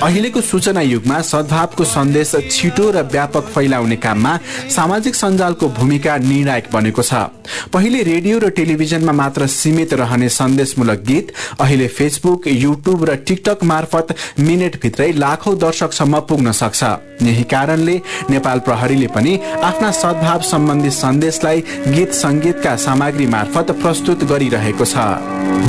अहिलेको सूचना युगमा सद्भावको सन्देश छिटो र व्यापक फैलाउने काममा सामाजिक सञ्जालको भूमिका निर्णायक बनेको छ। पहिले रेडियो र टेलिभिजनमा मात्र सीमित रहने सन्देशमूलक गीत अहिले फेसबुक, युट्युब र टिकटक मार्फत मिनेटभित्रै लाखौं दर्शकसम्म पुग्न सक्छ। यही कारणले नेपाल प्रहरीले पनि आफ्ना सद्भाव सम्बन्धी सन्देशलाई गीत संगीतका सामग्री मार्फत प्रस्तुत गरिरहेको छ।